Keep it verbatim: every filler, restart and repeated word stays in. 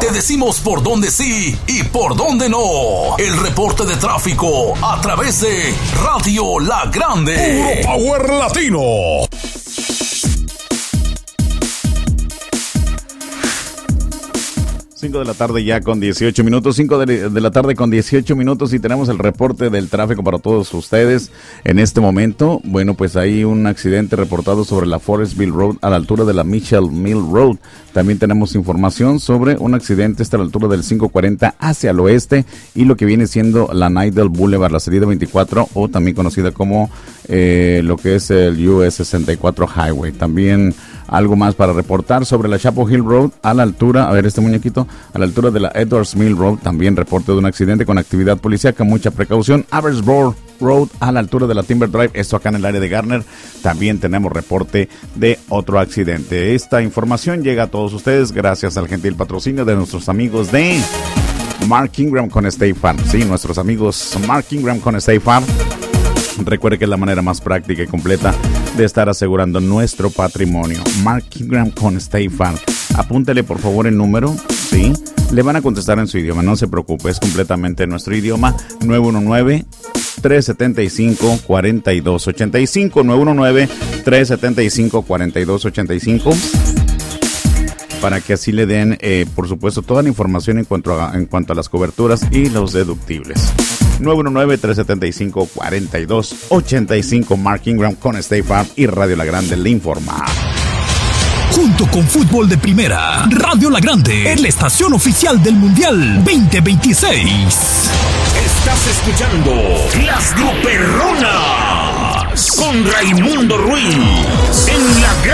Te decimos por dónde sí y por dónde no. El reporte de tráfico a través de Radio La Grande. Puro Power Latino. cinco de la tarde ya con dieciocho minutos, cinco de, de la tarde con dieciocho minutos y tenemos el reporte del tráfico para todos ustedes en este momento. Bueno, pues hay un accidente reportado sobre la Forestville Road a la altura de la Mitchell Mill Road. También tenemos información sobre un accidente hasta la altura del quinientos cuarenta hacia el oeste y lo que viene siendo la Nidell Boulevard, la salida veinticuatro o también conocida como eh, lo que es el U S sesenta y cuatro Highway. También algo más para reportar sobre la Chapel Hill Road a la altura, a ver este muñequito, a la altura de la Edwards Mill Road, también reporte de un accidente con actividad policíaca, mucha precaución. Aversboro Road a la altura de la Timber Drive, esto acá en el área de Garner, también tenemos reporte de otro accidente. Esta información llega a todos ustedes gracias al gentil patrocinio de nuestros amigos de Mark Ingram con State Farm. Sí, nuestros amigos Mark Ingram con State Farm. Recuerde que es la manera más práctica y completa de estar asegurando nuestro patrimonio. Mark Ingram con State Farm. Apúntele por favor el número, ¿sí? Le van a contestar en su idioma, no se preocupe, es completamente nuestro idioma. nueve uno nueve, tres siete cinco, cuatro dos ocho cinco, nueve uno nueve, tres siete cinco, cuatro dos ocho cinco. Para que así le den, eh, por supuesto, toda la información en cuanto a, en cuanto a las coberturas y los deductibles. nueve uno nueve, tres siete cinco, cuatro dos ocho cinco. Mark Ingram con State Farm y Radio La Grande le informa. Junto con Fútbol de Primera, Radio La Grande es la estación oficial del Mundial veinte veintiséis. Estás escuchando Las Gruperronas con Raimundo Ruiz en La Grande.